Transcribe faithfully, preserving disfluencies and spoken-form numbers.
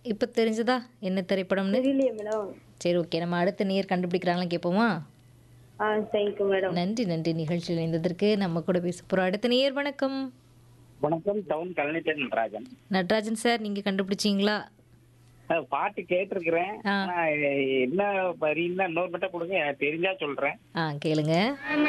இப்ப தெரிஞ்சதா? என்ன திரைப்படம்னு? தெரியலையே மேடம். சரி ஓகே. நம்ம அடுத்த நேயர் கண்டுபிடிக்கிறாங்களான்னு கேட்போமா? ஆ தேங்க்யூ மேடம். நன்றி, நன்றி நிகழ்ச்சியில் இணைந்ததற்கு. நம்ம கூட பேச போறோம் அடுத்த நேயர் வணக்கம். வணக்கம். டவுன் கழனித்தேன் நடராஜன். நடராஜன் சார் நீங்க கண்டுபிடிச்சீங்களா? அஹ் பாட்டு கேட்டிருக்கிறேன். ஆ. ஆனா என்ன வரின்னா இன்னொரு மட்டும் கொடுங்க, எனக்கு தெரிஞ்சா சொல்றேன். ஆ கேளுங்க.